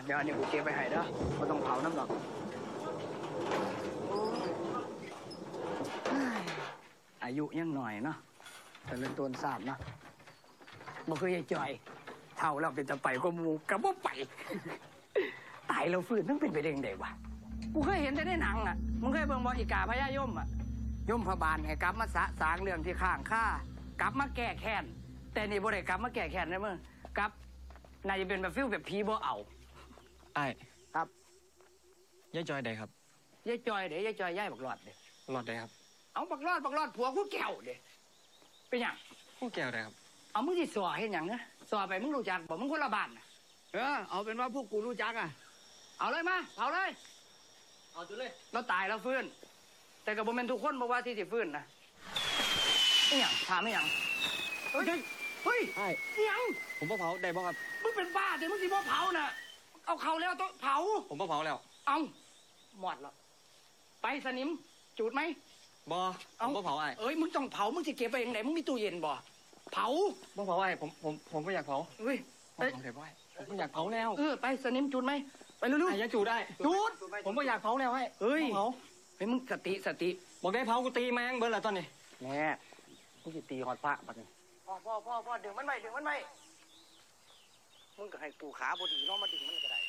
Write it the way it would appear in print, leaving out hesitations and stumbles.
ดี๋ยวอันนี้กูเก็บไปให้เด้อไม่ต้องเผาน้ำหรอกอายุยังหน่อยเนาะแต่เรื่องตัวทราบเนาะบ่เคยจ่อยเท่าเราเป็นจะไปก็มูกับบ่ไป ตายเราฟื้นนั่นเป็นไปได้ยังไงวะกูเคยเห็นแต่ในหนังอ่ะมึงเคยเบิ่งบ่อีกาพญายมอ่ะยมพบาลให้กลับมาสางเรื่องที่ข้างข้ากลับมาแก้แค้นแต่นี่บ่ได้กลับมาแก้แค้นนะมึงกลับน่าจะเป็นแบบฟิลแบบผีบ่เอาไอ้ครับยายจอยใดครับยายจอยเดี๋ยวยายจอยย้ายบักหลอดเด้หลอดใดครับเอาบักหลอดผัวกูแก้วเด้เป็นหยังผู้แก้วใดครับเอามึงที่สอเห็นหยังนะสอไปมึงรู้จักบอกมึงคนละบ้านน่ะเอาเป็นว่าพวกกูรู้จักอ่ะเอาเลยมาเผาเลยเอาจุดเลยเราตายแล้วฟื้นแต่กับโมเมนทุกคนบอกว่าที่สิฟื้นนะไม่หยังถามไม่หยังเฮ้ยไอ้ยังผมบ่เผาได้บ่ครับมึงเป็นบ้าเดี๋ยวมึงสิบ่เผาน่ะเอาเขาแล้วต้องเผาผมบ่เผาแล้วเอาหมดแล้วไปสนิมจูดไหมบ่ผมบ่เผาไอ้เอ้ยมึงต้องเผามึงจะเก็บไปยังไงมึงมีตู้เย็นบ่เผาบ่เผาไอ้ผมไม่อยากเผาเฮ้ยผมเผาไอ้ผมไม่อยากเผาแล้วไปสนิมจูดไหมไปเร็วๆไอ้ยังจูดได้จูดผมไม่อยากเผาแล้วไอ้เฮ้ยเผาเฮ้ยมึงสติบอกได้เผากูตีแมงเบิร์ดละตอนนี้แน่มึงจะตีหอดพระปัดนี่พ่อดึงมันไม่มึงก็ให้กูขาบดีน้องมาดึงมันก็ได้